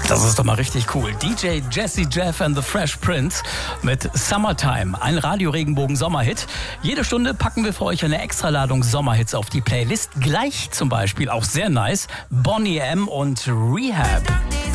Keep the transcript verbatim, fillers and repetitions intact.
Das ist doch mal richtig cool. D J Jazzy Jeff and the Fresh Prince mit Summertime, ein Radio-Regenbogen-Sommerhit. Jede Stunde packen wir für euch eine Extraladung Sommerhits auf die Playlist. Gleich zum Beispiel, auch sehr nice, Boney M. und Rehab.